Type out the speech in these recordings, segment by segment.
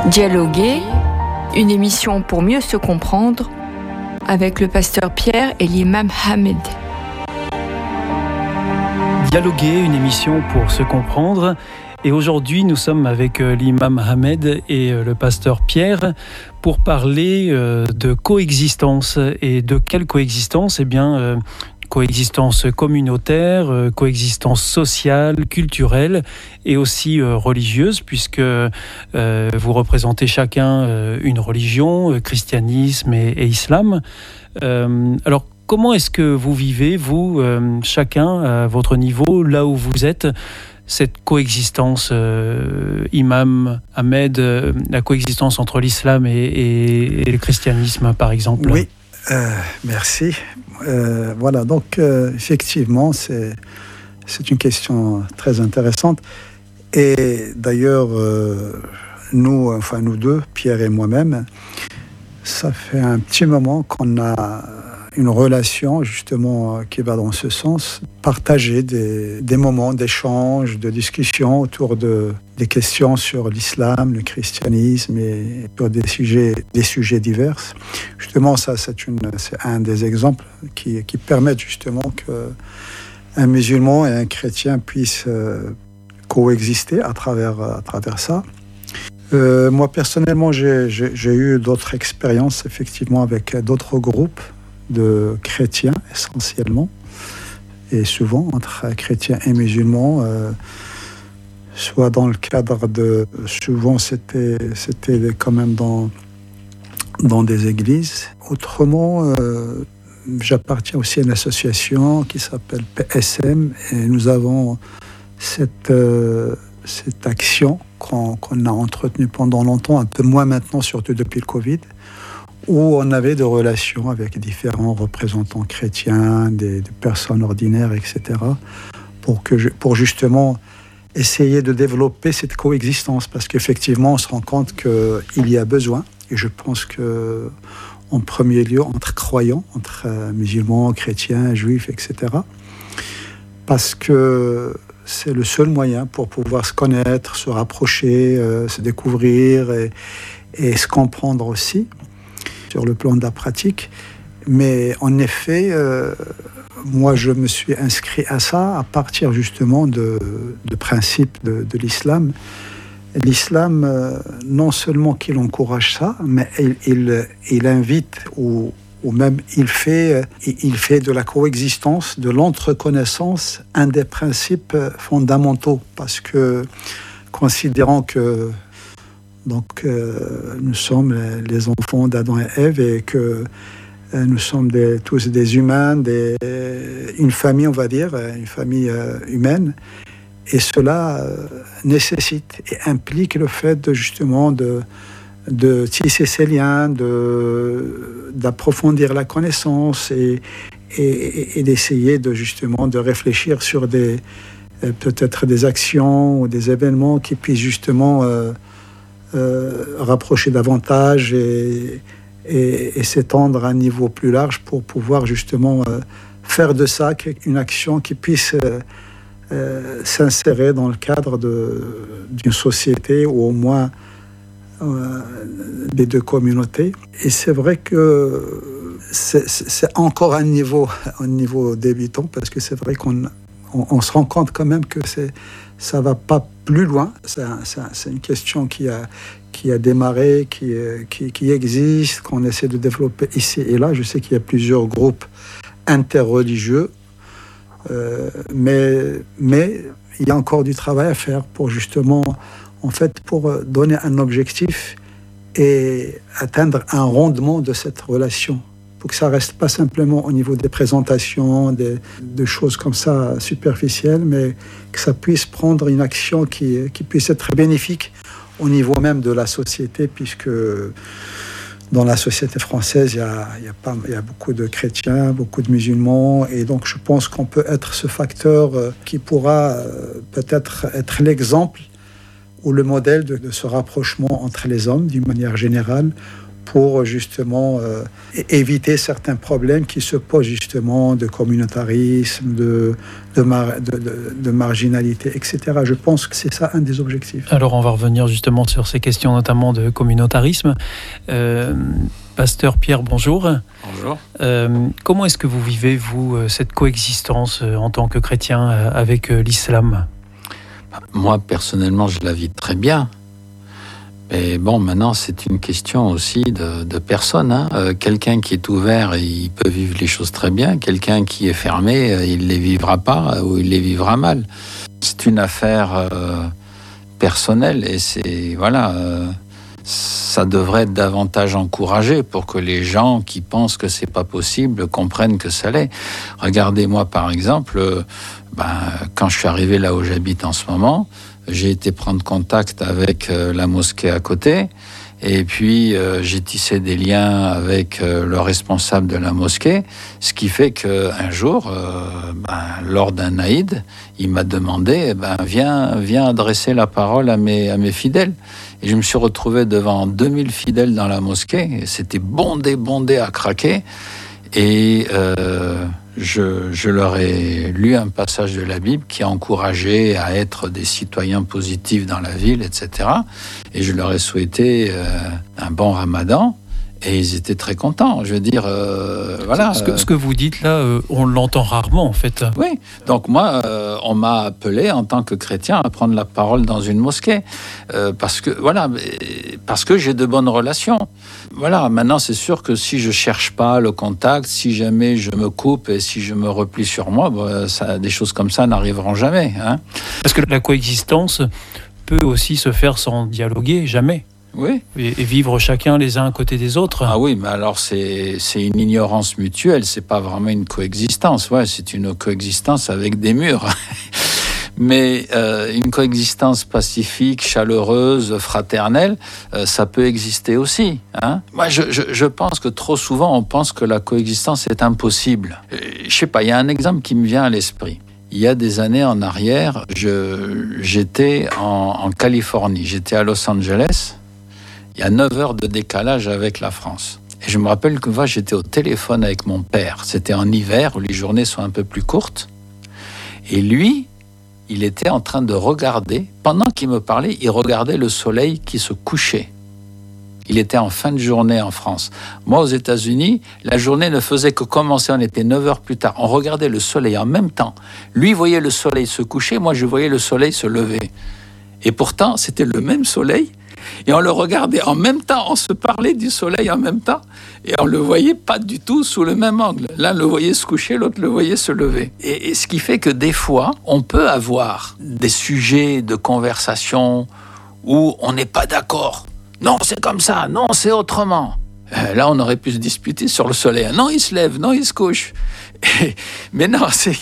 Dialoguer, une émission pour mieux se comprendre avec le pasteur Pierre et l'imam Hamed. Dialoguer, une émission pour se comprendre. Et aujourd'hui, nous sommes avec l'imam Hamed et le pasteur Pierre pour parler de coexistence. Et de quelle coexistence ? Eh bien, coexistence communautaire, coexistence sociale, culturelle et aussi religieuse, puisque vous représentez chacun une religion, christianisme et islam. Alors, comment est-ce que vous vivez, vous, chacun à votre niveau, là où vous êtes, cette coexistence, imam Hamed, la coexistence entre l'islam et le christianisme, par exemple ? Oui, merci. Voilà, donc effectivement, c'est une question très intéressante. Et d'ailleurs, nous deux, Pierre et moi-même, ça fait un petit moment qu'on a une relation justement qui va dans ce sens, partager des moments d'échange, de discussion autour des questions sur l'islam, le christianisme et sur des sujets divers. Justement, ça c'est un des exemples qui permettent justement qu'un musulman et un chrétien puissent coexister à travers ça. Moi personnellement, j'ai eu d'autres expériences effectivement avec d'autres groupes de chrétiens essentiellement, et souvent entre chrétiens et musulmans, soit dans le cadre de... Souvent c'était quand même dans des églises. Autrement, j'appartiens aussi à une association qui s'appelle PSM, et nous avons cette action qu'on a entretenue pendant longtemps, un peu moins maintenant, surtout depuis le Covid, où on avait des relations avec différents représentants chrétiens, des personnes ordinaires, etc., pour justement essayer de développer cette coexistence, parce qu'effectivement, on se rend compte qu'il y a besoin, et je pense qu'en premier lieu, entre croyants, entre musulmans, chrétiens, juifs, etc., parce que c'est le seul moyen pour pouvoir se connaître, se rapprocher, se découvrir et se comprendre aussi, sur le plan de la pratique. Mais en effet, moi je me suis inscrit à ça à partir justement de principes de l'islam. L'islam, non seulement qu'il encourage ça, mais il invite ou même il fait de la coexistence, de l'entreconnaissance, un des principes fondamentaux, parce que considérant que nous sommes les enfants d'Adam et Ève, et que nous sommes tous des humains, une famille, on va dire, une famille humaine. Et cela nécessite et implique le fait justement de tisser ces liens, d'approfondir la connaissance et d'essayer justement de réfléchir sur peut-être des actions ou des événements qui puissent justement rapprocher davantage et s'étendre à un niveau plus large pour pouvoir justement faire de ça une action qui puisse s'insérer dans le cadre d'une société, ou au moins des deux communautés. Et c'est vrai que c'est encore un niveau débutant, parce que c'est vrai qu'on se rend compte quand même que ça va pas plus loin. C'est une question qui a démarré, qui existe, qu'on essaie de développer ici et là. Je sais qu'il y a plusieurs groupes interreligieux, mais il y a encore du travail à faire pour justement, en fait, pour donner un objectif et atteindre un rendement de cette relation, pour que ça reste pas simplement au niveau des présentations, de choses comme ça superficielles, mais que ça puisse prendre une action qui puisse être bénéfique au niveau même de la société, puisque dans la société française, il y a beaucoup de chrétiens, beaucoup de musulmans, et donc je pense qu'on peut être ce facteur qui pourra peut-être être l'exemple ou le modèle de ce rapprochement entre les hommes d'une manière générale, pour justement éviter certains problèmes qui se posent justement de communautarisme, de marginalité, etc. Je pense que c'est ça un des objectifs. Alors on va revenir justement sur ces questions notamment de communautarisme. Pasteur Pierre, bonjour. Bonjour. Comment est-ce que vous vivez, vous, cette coexistence en tant que chrétien avec l'islam ? Moi, personnellement, je la vis très bien. Mais bon, maintenant, c'est une question aussi de personne. Hein. Quelqu'un qui est ouvert, il peut vivre les choses très bien. Quelqu'un qui est fermé, il ne les vivra pas ou il les vivra mal. C'est une affaire personnelle et c'est... voilà... ça devrait être davantage encouragé pour que les gens qui pensent que c'est pas possible comprennent que ça l'est. Regardez-moi par exemple, quand je suis arrivé là où j'habite en ce moment, j'ai été prendre contact avec la mosquée à côté et puis j'ai tissé des liens avec le responsable de la mosquée, ce qui fait qu'un jour, lors d'un Aïd, il m'a demandé viens adresser la parole à mes fidèles. Et je me suis retrouvé devant 2000 fidèles dans la mosquée. Et c'était bondé à craquer. Et je leur ai lu un passage de la Bible qui encourageait à être des citoyens positifs dans la ville, etc. Et je leur ai souhaité un bon ramadan. Et ils étaient très contents. Je veux dire, voilà. Ce que vous dites là, on l'entend rarement en fait. Oui. Donc moi, on m'a appelé en tant que chrétien à prendre la parole dans une mosquée parce que j'ai de bonnes relations. Voilà. Maintenant, c'est sûr que si je cherche pas le contact, si jamais je me coupe et si je me replie sur moi, des choses comme ça n'arriveront jamais. Hein. Parce que la coexistence peut aussi se faire sans dialoguer, jamais. Oui. Et vivre chacun les uns à côté des autres. Ah oui, mais alors c'est une ignorance mutuelle, c'est pas vraiment une coexistence. Ouais, c'est une coexistence avec des murs. Mais une coexistence pacifique, chaleureuse, fraternelle, ça peut exister aussi. Hein. Moi, je pense que trop souvent, on pense que la coexistence est impossible. Je sais pas, il y a un exemple qui me vient à l'esprit. Il y a des années en arrière, j'étais en Californie, j'étais à Los Angeles. Il y a 9 heures de décalage avec la France. Et je me rappelle que moi, j'étais au téléphone avec mon père. C'était en hiver, où les journées sont un peu plus courtes. Et lui, il était en train de regarder, pendant qu'il me parlait, il regardait le soleil qui se couchait. Il était en fin de journée en France. Moi, aux États-Unis, la journée ne faisait que commencer, on était 9 heures plus tard. On regardait le soleil en même temps. Lui voyait le soleil se coucher, moi, je voyais le soleil se lever. Et pourtant, c'était le même soleil. Et on le regardait en même temps, on se parlait du soleil en même temps, et on le voyait pas du tout sous le même angle. L'un le voyait se coucher, l'autre le voyait se lever. Et ce qui fait que des fois, on peut avoir des sujets de conversation où on n'est pas d'accord. Non, c'est comme ça, non, c'est autrement. Là, on aurait pu se disputer sur le soleil. Non, il se lève, non, il se couche. Mais non, c'est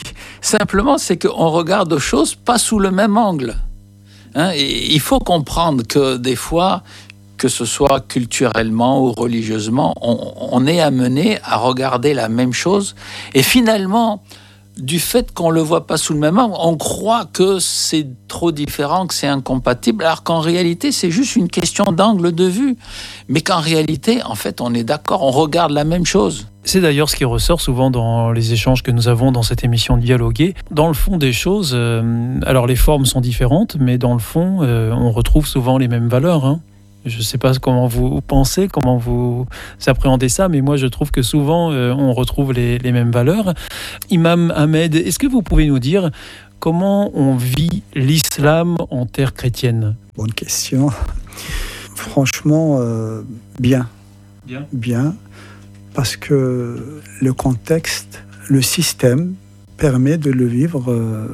qu'on regarde aux choses pas sous le même angle. Hein, et il faut comprendre que des fois, que ce soit culturellement ou religieusement, on est amené à regarder la même chose. Et finalement, du fait qu'on ne le voit pas sous le même angle, on croit que c'est trop différent, que c'est incompatible, alors qu'en réalité, c'est juste une question d'angle de vue. Mais qu'en réalité, en fait, on est d'accord, on regarde la même chose. C'est d'ailleurs ce qui ressort souvent dans les échanges que nous avons dans cette émission Dialoguer. Dans le fond des choses, alors les formes sont différentes, mais dans le fond, on retrouve souvent les mêmes valeurs. Hein. Je ne sais pas comment vous pensez, comment vous appréhendez ça, mais moi je trouve que souvent on retrouve les mêmes valeurs. Imam Ahmed, est-ce que vous pouvez nous dire comment on vit l'islam en terre chrétienne ? Bonne question. Franchement, bien. Bien. Parce que le contexte, le système permet de le vivre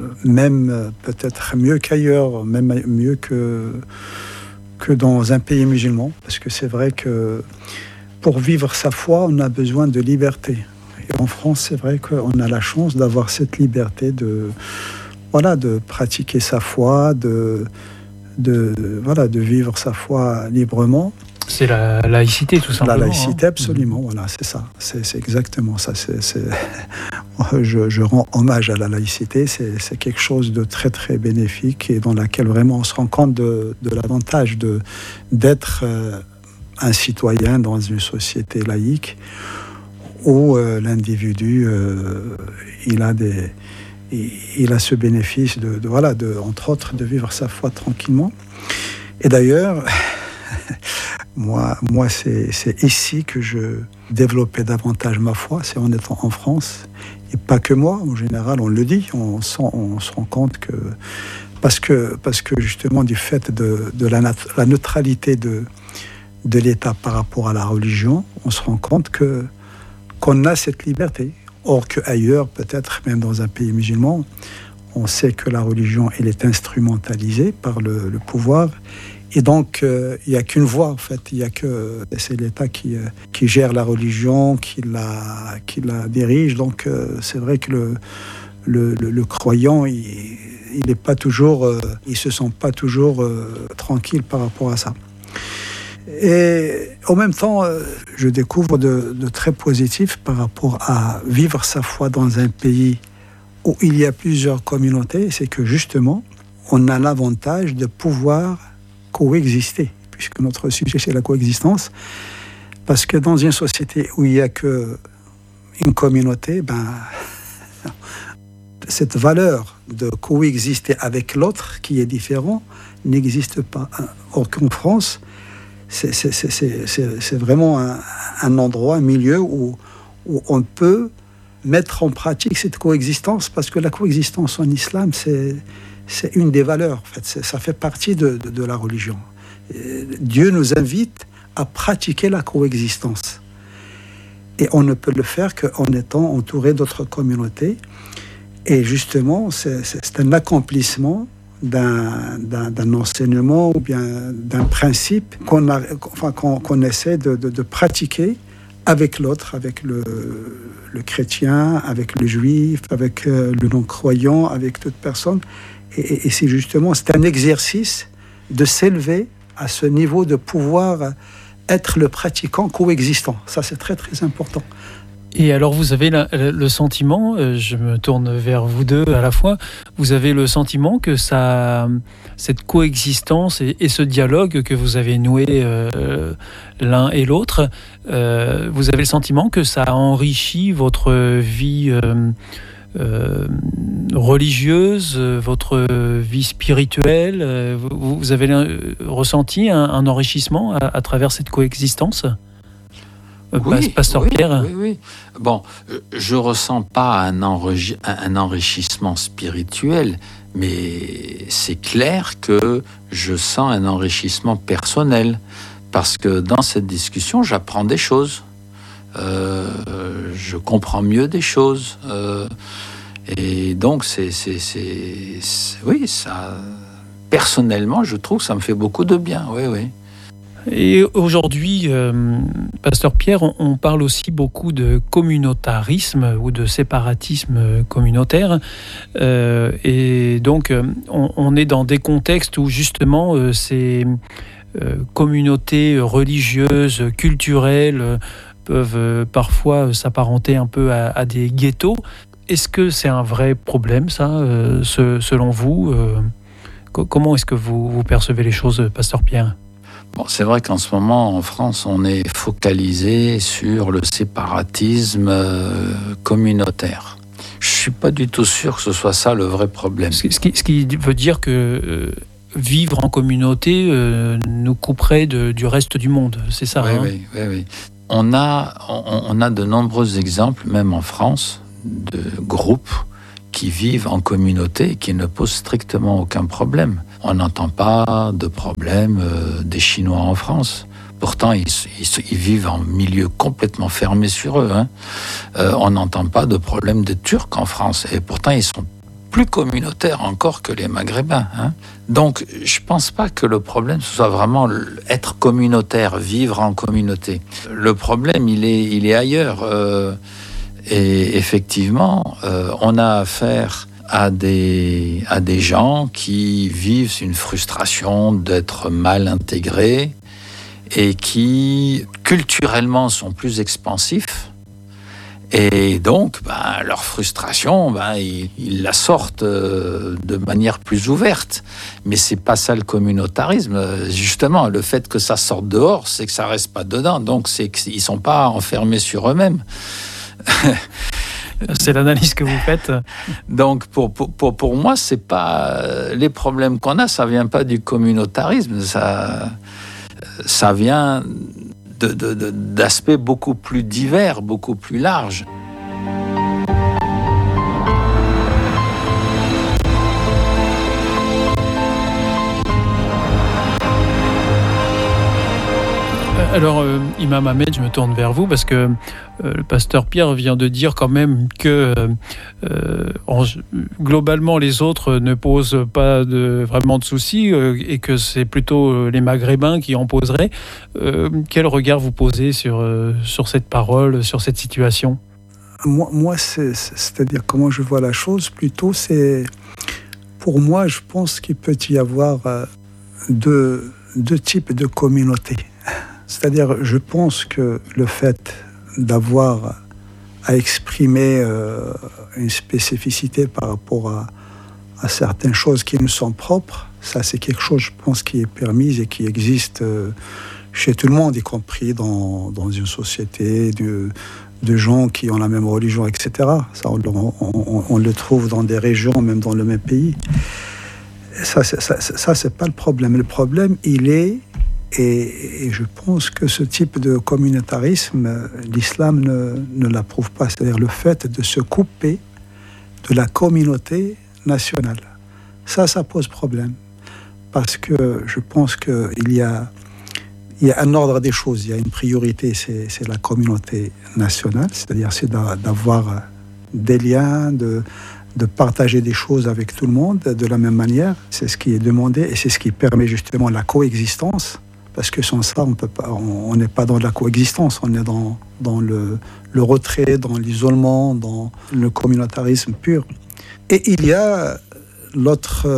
même peut-être mieux qu'ailleurs, même mieux que dans un pays musulman. Parce que c'est vrai que pour vivre sa foi, on a besoin de liberté. Et en France, c'est vrai qu'on a la chance d'avoir cette liberté de pratiquer sa foi, de vivre sa foi librement. C'est la laïcité, tout simplement. La laïcité, absolument, voilà, c'est ça. C'est exactement ça. Je rends hommage à la laïcité. C'est quelque chose de très, très bénéfique et dans laquelle vraiment on se rend compte de l'avantage d'être un citoyen dans une société laïque où l'individu il a ce bénéfice entre autres, de vivre sa foi tranquillement. Et d'ailleurs, moi c'est ici que je développais davantage ma foi, c'est en étant en France. Et pas que moi, en général, on le dit, on se rend compte que parce que justement du fait de la neutralité de l'État par rapport à la religion, on se rend compte qu'on a cette liberté. Or qu'ailleurs, peut-être même dans un pays musulman, on sait que la religion elle est instrumentalisée par le pouvoir. Et donc, il n'y a qu'une voie, en fait. C'est l'État qui gère la religion, qui la dirige. Donc, c'est vrai que le croyant, il n'est pas toujours, il se sent pas toujours tranquille par rapport à ça. Et en même temps, je découvre de très positif par rapport à vivre sa foi dans un pays où il y a plusieurs communautés. C'est que justement, on a l'avantage de pouvoir coexister, puisque notre sujet c'est la coexistence, parce que dans une société où il n'y a qu'une communauté, cette valeur de coexister avec l'autre qui est différent n'existe pas. Or qu'en France, c'est vraiment un endroit, un milieu où on peut mettre en pratique cette coexistence, parce que la coexistence en islam, c'est une des valeurs, en fait. Ça fait partie de la religion. Dieu nous invite à pratiquer la coexistence. Et on ne peut le faire qu'en étant entouré d'autres communautés. Et justement, c'est un accomplissement d'un enseignement ou bien d'un principe qu'on essaie de pratiquer avec l'autre, avec le chrétien, avec le juif, avec le non-croyant, avec toute personne. Et c'est un exercice de s'élever à ce niveau de pouvoir être le pratiquant coexistant. Ça, c'est très, très important. Et alors, vous avez le sentiment, je me tourne vers vous deux à la fois, vous avez le sentiment que cette coexistence et ce dialogue que vous avez noué l'un et l'autre, vous avez le sentiment que ça enrichit votre vie religieuse, votre vie spirituelle. Vous avez ressenti un enrichissement à travers cette coexistence ? Oui, Pasteur Pierre. Oui. Bon, je ressens pas un enrichissement spirituel, mais c'est clair que je sens un enrichissement personnel, parce que dans cette discussion, j'apprends des choses, je comprends mieux des choses, et donc oui, ça, personnellement, je trouve que ça me fait beaucoup de bien, oui. Et aujourd'hui, Pasteur Pierre, on parle aussi beaucoup de communautarisme ou de séparatisme communautaire. Et donc, on est dans des contextes où justement ces communautés religieuses, culturelles, peuvent parfois s'apparenter un peu à des ghettos. Est-ce que c'est un vrai problème, ça, selon vous ? Comment est-ce que vous percevez les choses, Pasteur Pierre ? Bon, c'est vrai qu'en ce moment, en France, on est focalisé sur le séparatisme communautaire. Je ne suis pas du tout sûr que ce soit ça le vrai problème. Ce qui veut dire que vivre en communauté nous couperait du reste du monde, c'est ça ? Oui. On a de nombreux exemples, même en France, de groupes qui vivent en communauté et qui ne posent strictement aucun problème. On n'entend pas de problème des Chinois en France. Pourtant, ils vivent en milieu complètement fermé sur eux. On n'entend pas de problème des Turcs en France. Et pourtant, ils sont plus communautaires encore que les Maghrébins. Donc, je ne pense pas que le problème, ce soit vraiment être communautaire, vivre en communauté. Le problème, il est ailleurs. Et effectivement, on a affaire à des gens qui vivent une frustration d'être mal intégrés et qui, culturellement, sont plus expansifs Et donc, leur frustration, ils la sortent de manière plus ouverte. Mais c'est pas ça le communautarisme. Justement, le fait que ça sorte dehors, c'est que ça reste pas dedans. Donc, c'est qu'ils sont pas enfermés sur eux-mêmes. C'est l'analyse que vous faites. Donc, pour moi, c'est pas les problèmes qu'on a, ça vient pas du communautarisme. Ça vient d'aspects beaucoup plus divers, beaucoup plus larges. Alors, Imam Ahmed, je me tourne vers vous parce que le pasteur Pierre vient de dire quand même que globalement les autres ne posent pas vraiment de soucis et que c'est plutôt les Maghrébins qui en poseraient. Quel regard vous posez sur cette parole, sur cette situation ? Moi, c'est-à-dire comment je vois la chose, plutôt c'est... Pour moi, je pense qu'il peut y avoir deux types de communautés. C'est-à-dire, je pense que le fait d'avoir à exprimer une spécificité par rapport à certaines choses qui nous sont propres, ça c'est quelque chose, je pense, qui est permis et qui existe chez tout le monde, y compris dans une société de gens qui ont la même religion, etc. Ça, on le trouve dans des régions, même dans le même pays. Ça c'est pas le problème. Le problème, il est... Et je pense que ce type de communautarisme, l'islam ne l'approuve pas. C'est-à-dire le fait de se couper de la communauté nationale. Ça pose problème. Parce que je pense qu'il y a un ordre des choses. Il y a une priorité, c'est la communauté nationale. C'est-à-dire c'est d'avoir des liens, de partager des choses avec tout le monde de la même manière. C'est ce qui est demandé et c'est ce qui permet justement la coexistence. Parce que sans ça, on n'est pas dans la coexistence, on est dans le retrait, dans l'isolement, dans le communautarisme pur. Et il y a l'autre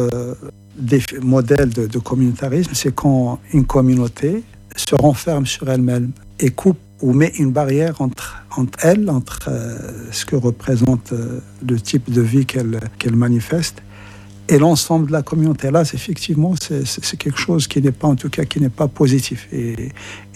modèle de communautarisme, c'est quand une communauté se renferme sur elle-même et coupe ou met une barrière entre elle, entre ce que représente le type de vie qu'elle manifeste, et l'ensemble de la communauté. Là, effectivement, c'est quelque chose qui n'est pas, en tout cas, qui n'est pas positif. Et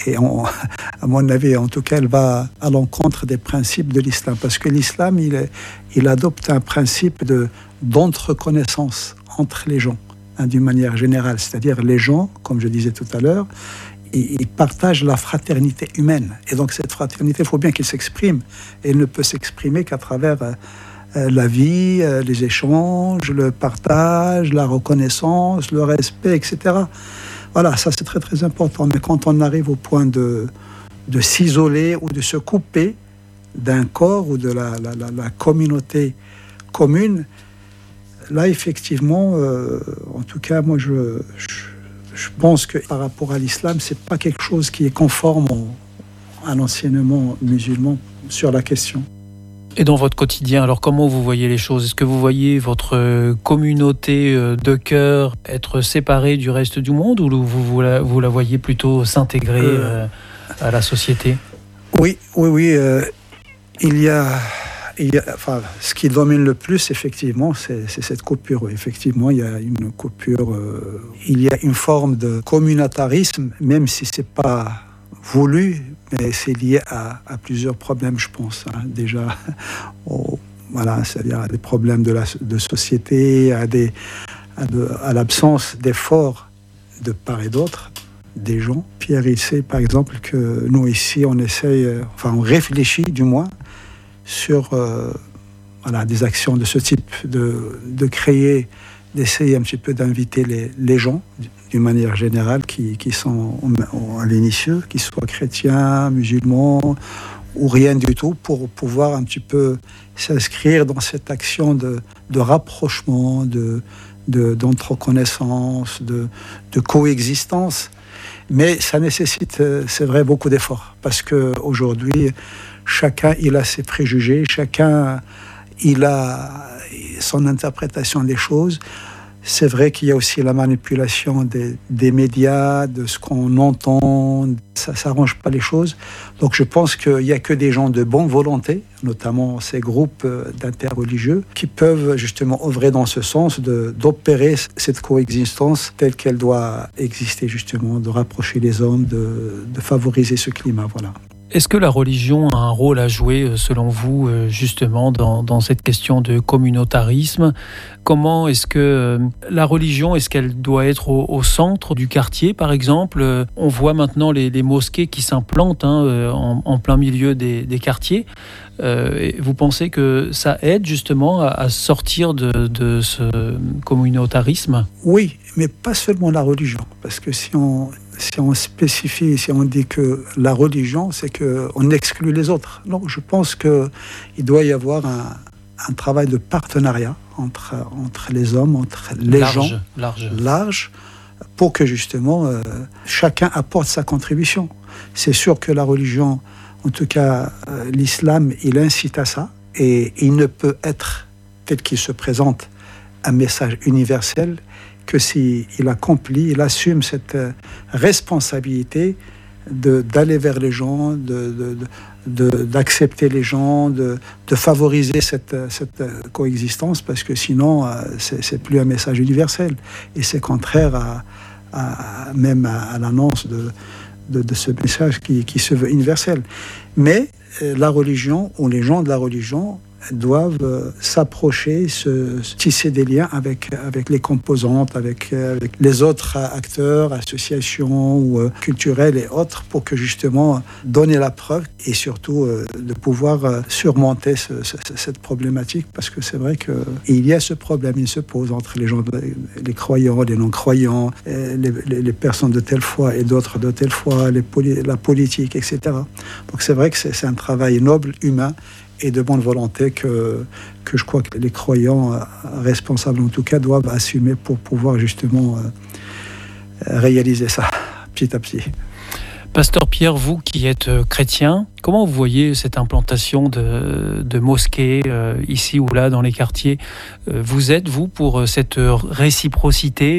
à mon avis, en tout cas, elle va à l'encontre des principes de l'islam. Parce que l'islam, il adopte un principe d'entreconnaissance entre les gens, d'une manière générale. C'est-à-dire, les gens, comme je disais tout à l'heure, ils partagent la fraternité humaine. Et donc, cette fraternité, il faut bien qu'elle s'exprime. Et elle ne peut s'exprimer qu'à travers... la vie, les échanges, le partage, la reconnaissance, le respect, etc. Voilà, ça c'est très très important. Mais quand on arrive au point de s'isoler ou de se couper d'un corps ou de la communauté commune, là effectivement, en tout cas moi je pense que par rapport à l'islam, c'est pas quelque chose qui est conforme à l'enseignement musulman sur la question. Et dans votre quotidien, alors comment vous voyez les choses ? Est-ce que vous voyez votre communauté de cœur être séparée du reste du monde ou vous la voyez plutôt s'intégrer à la société ? Oui. Il y a enfin, ce qui domine le plus, effectivement, c'est cette coupure. Effectivement, il y a une coupure. Il y a une forme de communautarisme, même si c'est pas voulu, mais c'est lié à plusieurs problèmes, je pense. Déjà, c'est-à-dire à des problèmes de société, à l'absence d'efforts de part et d'autre des gens. Pierre, il sait, par exemple, que nous, ici, on réfléchit, du moins, sur des actions de ce type, de créer, d'essayer un petit peu d'inviter les gens, d'une manière générale, qui sont à l'initieux, qu'ils soient chrétiens, musulmans, ou rien du tout, pour pouvoir un petit peu s'inscrire dans cette action de rapprochement, d'entreconnaissance, de coexistence. Mais ça nécessite, c'est vrai, beaucoup d'efforts, parce qu'aujourd'hui, chacun il a ses préjugés, chacun il a son interprétation des choses. C'est vrai qu'il y a aussi la manipulation des médias, de ce qu'on entend. Ça s'arrange pas les choses. Donc je pense qu'il n'y a que des gens de bonne volonté, notamment ces groupes d'interreligieux, qui peuvent justement œuvrer dans ce sens d'opérer cette coexistence telle qu'elle doit exister, justement, de rapprocher les hommes, de favoriser ce climat. Voilà. Est-ce que la religion a un rôle à jouer, selon vous, justement, dans cette question de communautarisme ? Comment est-ce que la religion, est-ce qu'elle doit être au centre du quartier, par exemple ? On voit maintenant les mosquées qui s'implantent en plein milieu des quartiers. Vous pensez que ça aide justement à sortir de ce communautarisme ? Oui, mais pas seulement la religion. Parce que si on spécifie, si on dit que la religion, c'est qu'on exclut les autres. Non, je pense qu'il doit y avoir un travail de partenariat entre les hommes, entre les gens, large, pour que justement chacun apporte sa contribution. C'est sûr que la religion, en tout cas l'islam, il incite à ça, et il ne peut être, tel qu'il se présente, un message universel que s'il accomplit, il assume cette responsabilité d'aller vers les gens, d'accepter les gens, de favoriser cette coexistence, parce que sinon, c'est plus un message universel. Et c'est contraire même à l'annonce de ce message qui se veut universel. Mais la religion, ou les gens de la religion, doivent s'approcher, tisser des liens avec les composantes, avec les autres acteurs, associations ou culturelles et autres, pour que justement donner la preuve et surtout de pouvoir surmonter cette problématique, parce que c'est vrai qu'il y a ce problème, il se pose entre les gens, les croyants, les non-croyants, les personnes de telle foi et d'autres de telle foi, la politique, etc. Donc c'est vrai que c'est un travail noble, humain, et de bonne volonté que je crois que les croyants responsables, en tout cas, doivent assumer pour pouvoir justement réaliser ça petit à petit. Pasteur Pierre, vous qui êtes chrétien, comment vous voyez cette implantation de mosquées ici ou là dans les quartiers ? Vous êtes, vous, pour cette réciprocité ?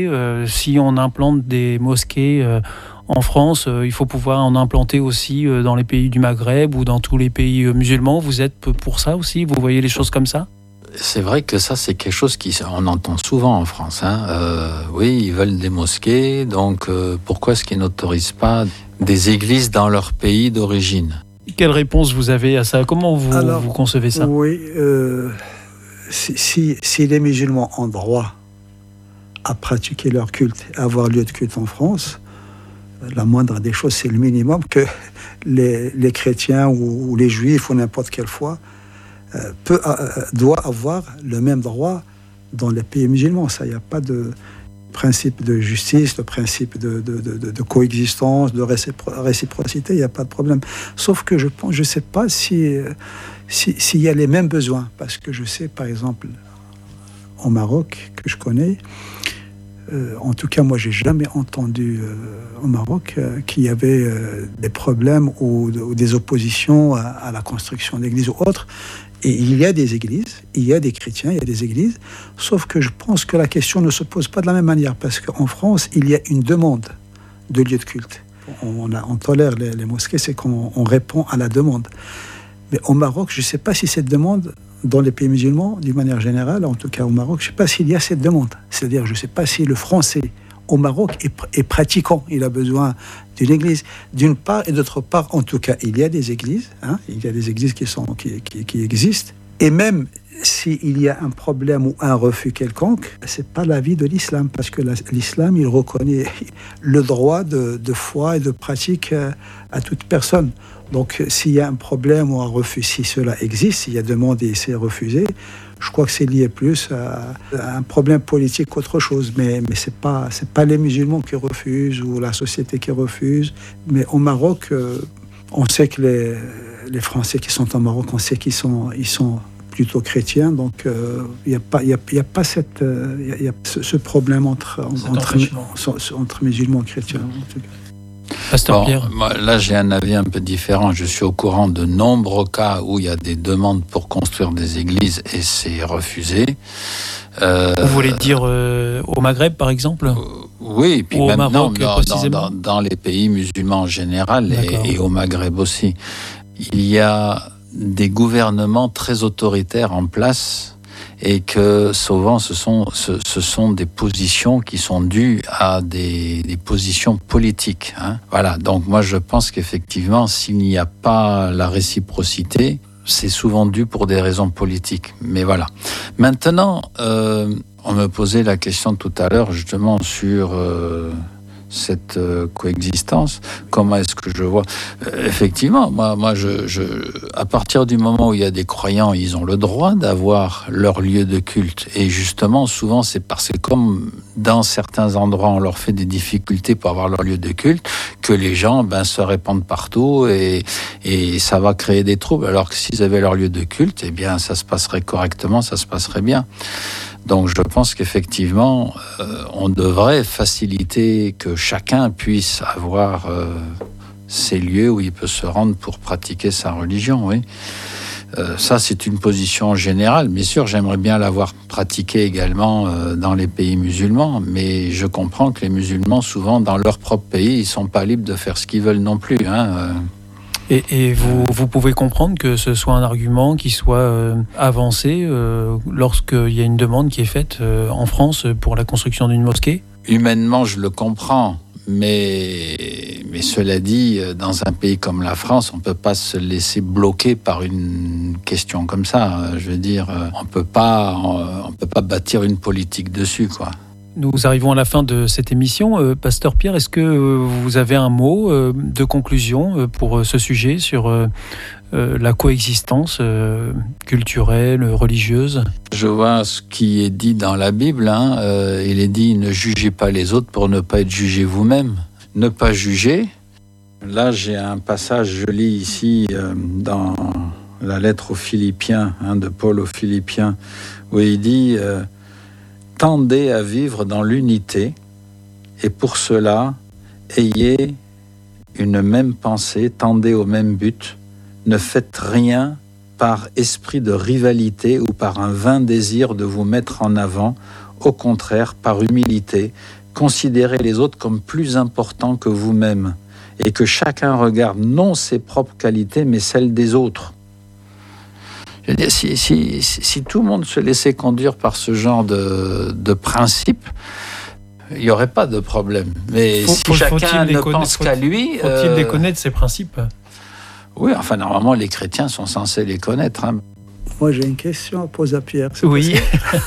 Si on implante des mosquées en France, il faut pouvoir en implanter aussi dans les pays du Maghreb ou dans tous les pays musulmans. Vous êtes pour ça aussi ? Vous voyez les choses comme ça ? C'est vrai que ça, c'est quelque chose qu'on entend souvent en France. Oui, ils veulent des mosquées, donc pourquoi est-ce qu'ils n'autorisent pas des églises dans leur pays d'origine ? Quelle réponse vous avez à ça ? Comment vous concevez ça ? Oui, si les musulmans ont droit à pratiquer leur culte, à avoir lieu de culte en France, la moindre des choses, c'est le minimum que les chrétiens ou les juifs ou n'importe quelle foi doit avoir le même droit dans les pays musulmans. Ça, il n'y a pas de principe de justice, de principe de coexistence, de réciprocité, il n'y a pas de problème. Sauf que je ne sais pas s'il y a les mêmes besoins, parce que je sais, par exemple, au Maroc, que je connais, en tout cas, moi, j'ai jamais entendu au Maroc qu'il y avait des problèmes ou des oppositions à la construction d'églises ou autres. Et il y a des églises, il y a des chrétiens, il y a des églises, sauf que je pense que la question ne se pose pas de la même manière, parce qu'en France, il y a une demande de lieu de culte. On tolère les mosquées, c'est qu'on répond à la demande. Mais au Maroc, je ne sais pas si cette demande, dans les pays musulmans, d'une manière générale, en tout cas au Maroc, je ne sais pas s'il y a cette demande. C'est-à-dire, je ne sais pas si le français au Maroc est pratiquant. Il a besoin d'une église, d'une part, et d'autre part, en tout cas, il y a des églises. Il y a des églises qui existent. Et même s'il y a un problème ou un refus quelconque, ce n'est pas l'avis de l'islam, parce que l'islam, il reconnaît le droit de foi et de pratique à toute personne. Donc, s'il y a un problème ou un refus, si cela existe, s'il y a demandé et c'est refusé, je crois que c'est lié plus à un problème politique qu'autre chose. Mais c'est pas les musulmans qui refusent ou la société qui refuse. Mais au Maroc, on sait que les Français qui sont au Maroc, on sait qu'ils sont plutôt chrétiens. Donc, il n'y a pas ce problème entre musulmans et chrétiens. En tout cas. Pasteur Pierre. Moi, là, j'ai un avis un peu différent. Je suis au courant de nombreux cas où il y a des demandes pour construire des églises et c'est refusé. Vous voulez dire au Maghreb, par exemple ? Oui, puis ou maintenant, au Maroc, dans les pays musulmans en général et au Maghreb aussi. Il y a des gouvernements très autoritaires en place et que souvent ce sont des positions qui sont dues à des positions politiques. Voilà, donc moi je pense qu'effectivement, s'il n'y a pas la réciprocité, c'est souvent dû pour des raisons politiques. Mais voilà. Maintenant, on me posait la question tout à l'heure justement sur cette coexistence. Comment est-ce que je vois ? Effectivement, moi, à partir du moment où il y a des croyants, ils ont le droit d'avoir leur lieu de culte. Et justement, souvent, c'est parce que comme dans certains endroits, on leur fait des difficultés pour avoir leur lieu de culte, que les gens se répandent partout et ça va créer des troubles. Alors que s'ils avaient leur lieu de culte, eh bien, ça se passerait correctement, ça se passerait bien. Donc je pense qu'effectivement, on devrait faciliter que chacun puisse avoir ces lieux où il peut se rendre pour pratiquer sa religion, oui. Ça, c'est une position générale. Bien sûr, j'aimerais bien l'avoir pratiquée également dans les pays musulmans, mais je comprends que les musulmans, souvent, dans leur propre pays, ils ne sont pas libres de faire ce qu'ils veulent non plus. Et vous pouvez comprendre que ce soit un argument qui soit avancé lorsqu'il y a une demande qui est faite en France pour la construction d'une mosquée ? Humainement, je le comprends. Mais cela dit, dans un pays comme la France, on ne peut pas se laisser bloquer par une question comme ça. Je veux dire, on peut pas bâtir une politique dessus, quoi. Nous arrivons à la fin de cette émission. Pasteur Pierre, est-ce que vous avez un mot de conclusion pour ce sujet sur la coexistence culturelle, religieuse ? Je vois ce qui est dit dans la Bible. Il est dit « Ne jugez pas les autres pour ne pas être jugés vous-même ». Ne pas juger. Là, j'ai un passage, je lis ici dans la lettre aux Philippiens, de Paul aux Philippiens, où il dit tendez à vivre dans l'unité et pour cela, ayez une même pensée, tendez au même but. Ne faites rien par esprit de rivalité ou par un vain désir de vous mettre en avant. Au contraire, par humilité, considérez les autres comme plus importants que vous-même et que chacun regarde non ses propres qualités mais celles des autres. Je veux dire, si tout le monde se laissait conduire par ce genre de principe, il n'y aurait pas de problème. Mais si chacun ne pense qu'à lui... Faut-il les connaître, ces principes ? Oui, enfin, normalement, les chrétiens sont censés les connaître. Moi, j'ai une question à poser à Pierre. Oui.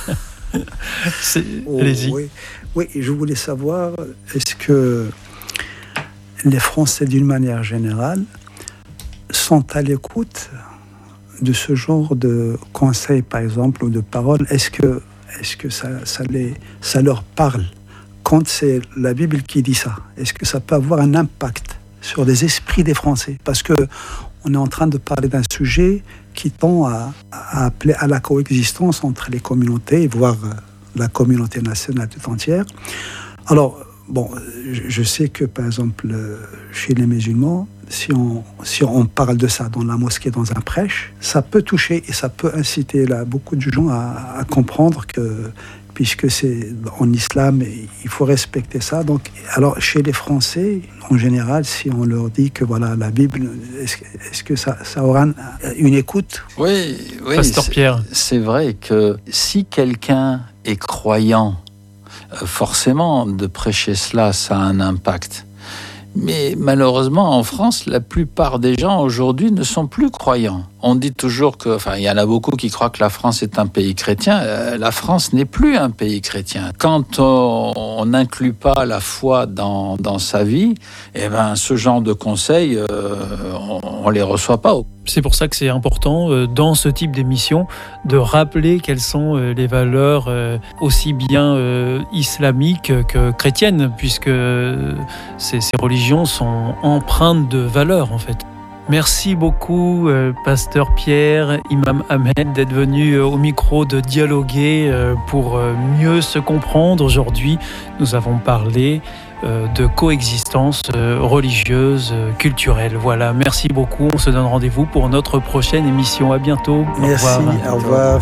Allez-y. Oui, je voulais savoir, est-ce que les Français, d'une manière générale, sont à l'écoute de ce genre de conseils, par exemple, ou de paroles? Est-ce que ça leur parle quand c'est la Bible qui dit ça? Est-ce que ça peut avoir un impact sur les esprits des Français? Parce que on est en train de parler d'un sujet qui tend à appeler à la coexistence entre les communautés, voire la communauté nationale tout entière. Alors, bon, je sais que, par exemple, chez les musulmans, si on parle de ça dans la mosquée, dans un prêche, ça peut toucher et ça peut inciter beaucoup de gens à comprendre que, puisque c'est en islam, il faut respecter ça. Donc, alors, chez les Français, en général, si on leur dit que voilà, la Bible, est-ce que ça aura une écoute? Oui, Pasteur Pierre. C'est vrai que si quelqu'un est croyant, forcément, de prêcher cela, ça a un impact. Mais malheureusement, en France, la plupart des gens aujourd'hui ne sont plus croyants. On dit toujours que, il y en a beaucoup qui croient que la France est un pays chrétien. La France n'est plus un pays chrétien. Quand on n'inclut pas la foi dans sa vie, ce genre de conseils, on les reçoit pas. C'est pour ça que c'est important, dans ce type d'émission, de rappeler quelles sont les valeurs aussi bien islamiques que chrétiennes, puisque ces religions sont empreintes de valeurs, en fait. Merci beaucoup, pasteur Pierre, imam Ahmed, d'être venu au micro de dialoguer pour mieux se comprendre. Aujourd'hui, nous avons parlé de coexistence religieuse, culturelle. Voilà, merci beaucoup. On se donne rendez-vous pour notre prochaine émission. À bientôt. Merci, au revoir.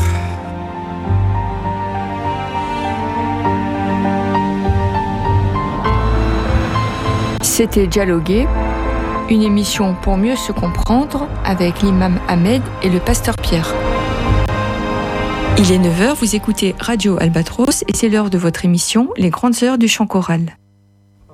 C'était Dialoguer, une émission pour mieux se comprendre avec l'imam Ahmed et le pasteur Pierre. Il est 9h, vous écoutez Radio Albatros et c'est l'heure de votre émission Les Grandes Heures du Chant Choral.